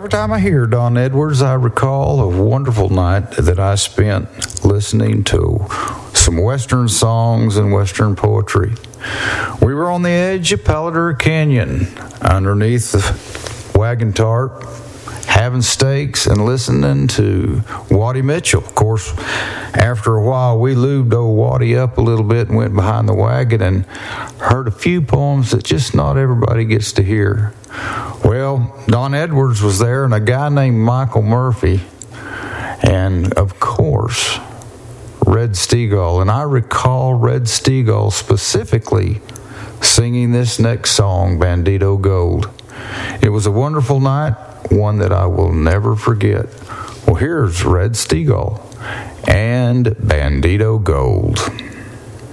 every time I hear Don Edwards, I recall a wonderful night that I spent listening to some Western songs and Western poetry. We were on the edge of Palo Canyon, underneath the wagon tarp, having steaks and listening to Waddy Mitchell. Of course, after a while, we lubed old Waddy up a little bit and went behind the wagon and heard a few poems that just not everybody gets to hear. Well, Don Edwards was there and a guy named Michael Murphy, and of course, Red Steagall. And I recall Red Steagall specifically singing this next song, Bandito Gold. It was a wonderful night, one that I will never forget. Well, here's Red Steagall and Bandito Gold.